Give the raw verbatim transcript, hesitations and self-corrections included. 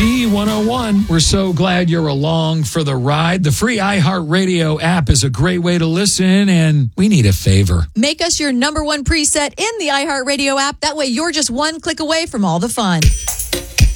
B one oh one. We're so glad you're along for the ride. The free iHeartRadio app is a great way to listen, and we need a favor. Make us your number one preset in the iHeartRadio app. That way you're just one click away from all the fun.